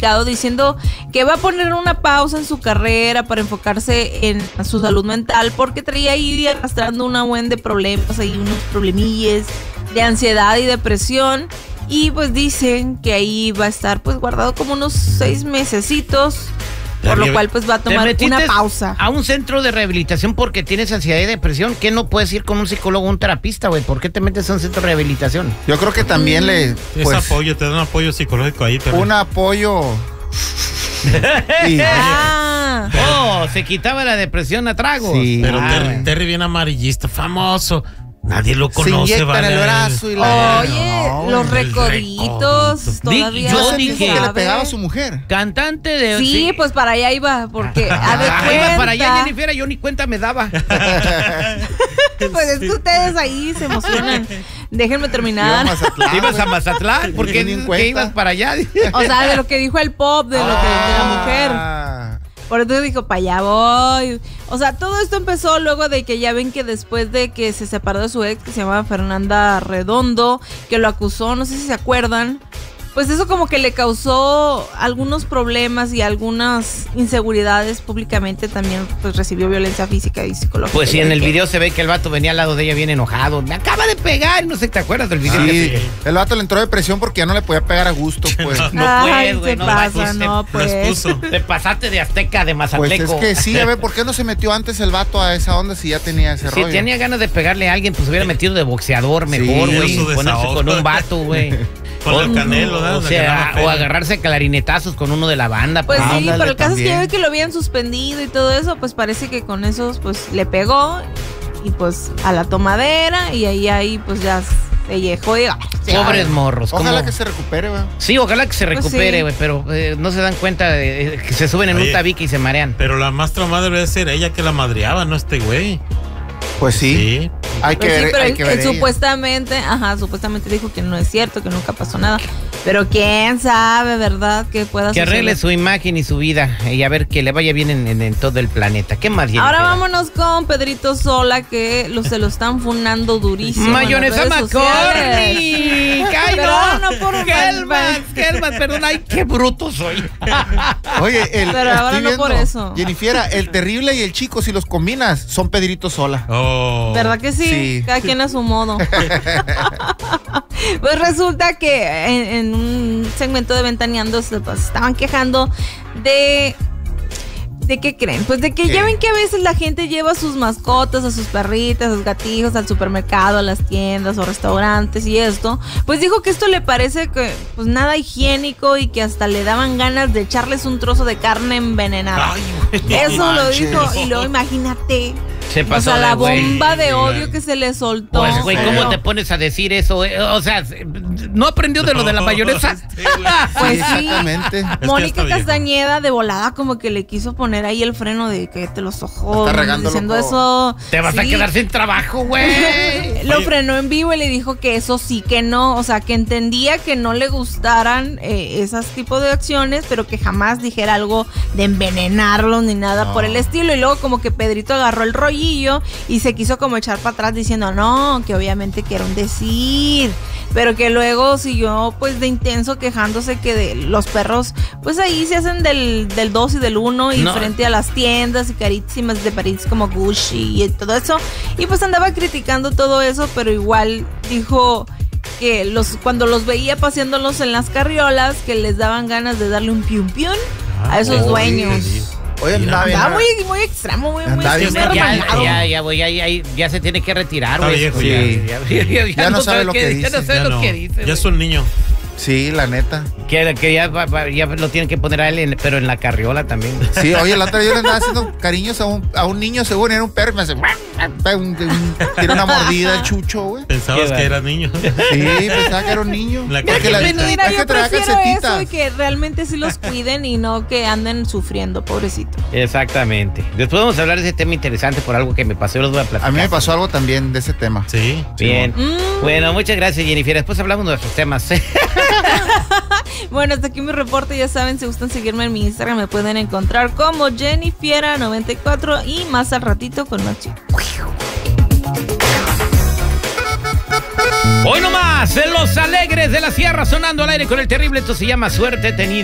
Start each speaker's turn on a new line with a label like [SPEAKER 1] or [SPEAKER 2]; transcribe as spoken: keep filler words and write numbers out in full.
[SPEAKER 1] comunicado diciendo que va a poner una pausa en su carrera para enfocarse en su salud mental porque traía ahí arrastrando una buen de problemas, ahí unos problemillas de ansiedad y depresión. Y pues dicen que ahí va a estar pues guardado como unos seis mesecitos. Por lo cual, pues va a tomar una pausa.
[SPEAKER 2] A un centro de rehabilitación porque tienes ansiedad y depresión. ¿Qué no puedes ir con un psicólogo o un terapista, güey? ¿Por qué te metes a un centro de rehabilitación?
[SPEAKER 3] Yo creo que también mm. le...
[SPEAKER 4] Pues, es apoyo, te da un apoyo psicológico ahí. Pero...
[SPEAKER 3] Un apoyo...
[SPEAKER 2] y... ah. Oh, se quitaba la depresión a tragos.
[SPEAKER 4] Sí. Pero ah, Terry, Terry bien amarillista, famoso. Nadie lo conoce,
[SPEAKER 3] se
[SPEAKER 4] vale.
[SPEAKER 3] el brazo y la...
[SPEAKER 1] Oye, no, los recoditos todavía.
[SPEAKER 3] Yo dije que le pegaba a su mujer.
[SPEAKER 2] Cantante de...
[SPEAKER 1] Sí, sí. Pues para allá iba, porque...
[SPEAKER 2] A ver, ah, iba para allá, Jennifer, yo ni cuenta me daba.
[SPEAKER 1] Pues es que ustedes ahí se emocionan. Déjenme terminar.
[SPEAKER 2] Mazatlán, ¿ibas a Mazatlán? ¿Por qué que ibas para allá?
[SPEAKER 1] O sea, de lo que dijo el pop, de lo que de la mujer. Por eso dijo, para allá voy. O sea, todo esto empezó luego de que ya ven que después de que se separó de su ex, que se llamaba Fernanda Redondo, que lo acusó, no sé si se acuerdan, pues eso como que le causó algunos problemas y algunas inseguridades públicamente. También pues recibió violencia física y psicológica.
[SPEAKER 2] Pues sí, en el video se ve que el vato venía al lado de ella bien enojado. Me acaba de pegar, no sé, ¿te acuerdas del video?
[SPEAKER 3] Sí, sí. El vato le entró depresión porque ya no le podía pegar a gusto, pues.
[SPEAKER 2] No, no puedes, güey. No,
[SPEAKER 1] pasa, no, pues.
[SPEAKER 2] Te pasaste de azteca, de mazatleco.
[SPEAKER 3] Pues es que sí, a ver, ¿por qué no se metió antes el vato a esa onda si ya tenía ese
[SPEAKER 2] si
[SPEAKER 3] rollo?
[SPEAKER 2] Si tenía ganas de pegarle a alguien, pues hubiera metido de boxeador mejor, güey. Sí, ponerse con un vato, güey.
[SPEAKER 4] Con el Canelo, ¿no?
[SPEAKER 2] O sea, o agarrarse clarinetazos con uno de la banda.
[SPEAKER 1] Pues
[SPEAKER 2] ah,
[SPEAKER 1] sí, pero el caso también. Es que ya ve que lo habían suspendido y todo eso, pues parece que con esos pues le pegó y pues a la tomadera y ahí ahí pues ya se yejó y...
[SPEAKER 2] Pobres morros.
[SPEAKER 3] Ojalá
[SPEAKER 2] como...
[SPEAKER 3] que se recupere, güey.
[SPEAKER 2] Sí, ojalá que se recupere, güey, pues sí. Pero eh, no se dan cuenta de, eh, que se suben en Oye, un tabique y se marean.
[SPEAKER 4] Pero la más traumada debe ser ella que la madreaba, no este güey.
[SPEAKER 3] Pues sí. sí. Hay que
[SPEAKER 1] pues
[SPEAKER 3] ver,
[SPEAKER 1] sí, pero
[SPEAKER 3] hay que ver
[SPEAKER 1] él, supuestamente, ajá, supuestamente dijo que no es cierto, que nunca pasó nada. Pero quién sabe, ¿verdad? Que pueda
[SPEAKER 2] Que
[SPEAKER 1] suceder.
[SPEAKER 2] arregle su imagen y su vida y a ver que le vaya bien en, en, en todo el planeta. ¿Qué más?
[SPEAKER 1] Ahora queda? Vámonos con Pedrito Sola, que lo, se lo están funando durísimo.
[SPEAKER 2] Mayonesa McCormick. ¡Ay,
[SPEAKER 1] no! no por
[SPEAKER 2] Kelman, Kelman, perdón, ay, qué bruto soy.
[SPEAKER 3] Oye, el,
[SPEAKER 1] pero ahora no por eso.
[SPEAKER 3] Jennifer, el terrible y el chico, si los combinas, son Pedrito Sola.
[SPEAKER 4] Oh.
[SPEAKER 1] ¿Verdad que sí? sí? Cada quien a su modo. Pues resulta que en, en un segmento de Ventaneando se pues, estaban quejando de... ¿De qué creen? Pues de que ¿Qué? Ya ven que a veces la gente lleva sus mascotas, a sus perritas, a sus gatijos al supermercado, a las tiendas o restaurantes y esto. Pues dijo que esto le parece que pues nada higiénico y que hasta le daban ganas de echarles un trozo de carne envenenada. Ay, eso no lo manches. Dijo y luego imagínate.
[SPEAKER 2] Se pasó
[SPEAKER 1] o sea, la bomba
[SPEAKER 2] wey.
[SPEAKER 1] de odio que se le soltó.
[SPEAKER 2] Pues, güey, ¿cómo te pones a decir eso? O sea, ¿no aprendió de lo de la mayonesa?
[SPEAKER 1] Sí, pues sí. Exactamente. Mónica Castañeda de volada como que le quiso poner ahí el freno de que te los ojos.
[SPEAKER 3] Está regando
[SPEAKER 1] diciendo
[SPEAKER 3] loco.
[SPEAKER 1] Eso.
[SPEAKER 2] Te vas sí. a quedar sin trabajo, güey.
[SPEAKER 1] Lo frenó en vivo y le dijo que eso sí que no. O sea, que entendía que no le gustaran eh, esos tipos de acciones, pero que jamás dijera algo de envenenarlos ni nada no. por el estilo. Y luego como que Pedrito agarró el rollo y se quiso como echar para atrás diciendo no, que obviamente que era un decir, pero que luego siguió pues de intenso quejándose que de los perros pues ahí se hacen del, del dos y del uno y no. frente a las tiendas y carísimas de París como Gucci y todo eso, y pues andaba criticando todo eso, pero igual dijo que los cuando los veía paseándolos en las carriolas que les daban ganas de darle un pium pium ah, a esos oh, dueños. Sí, sí.
[SPEAKER 3] Oye, anda
[SPEAKER 1] bien, muy, muy extremo, muy, muy
[SPEAKER 2] ya, ya, ya, ya, ya, ya se tiene que retirar, güey.
[SPEAKER 4] Viejo,
[SPEAKER 3] sí.
[SPEAKER 4] ya,
[SPEAKER 3] ya, ya, ya, ya no sabe lo que dice.
[SPEAKER 2] Ya no sabe
[SPEAKER 4] ya
[SPEAKER 2] lo
[SPEAKER 4] no.
[SPEAKER 2] que dice.
[SPEAKER 4] Ya es un niño.
[SPEAKER 3] Sí, la neta.
[SPEAKER 2] Que, que ya, ya lo tienen que poner a él, en, pero en la carriola también.
[SPEAKER 3] Sí, oye, la otra vez yo le andaba haciendo cariños a un, a un niño, según era un perro, me hace... Un, un, tiene una mordida el chucho, güey.
[SPEAKER 4] Pensabas que era niño.
[SPEAKER 3] Sí, pensaba que era un niño.
[SPEAKER 1] La mira, que la, mira, mira, yo prefiero eso y que realmente sí los cuiden y no que anden sufriendo, pobrecito.
[SPEAKER 2] Exactamente. Después vamos a hablar de ese tema interesante por algo que me pasó, yo los voy a platicar.
[SPEAKER 3] A mí me pasó algo también de ese tema.
[SPEAKER 4] Sí.
[SPEAKER 2] Bien. Mm. Bueno, muchas gracias, Jennifer. Después hablamos de nuestros temas.
[SPEAKER 1] Bueno, hasta aquí mi reporte. Ya saben, si gustan seguirme en mi Instagram, me pueden encontrar como Jennifiera noventa y cuatro y más al ratito con más chicos.
[SPEAKER 2] Hoy nomás, en Los Alegres de la Sierra, sonando al aire con el terrible. Esto se llama Suerte Tenida.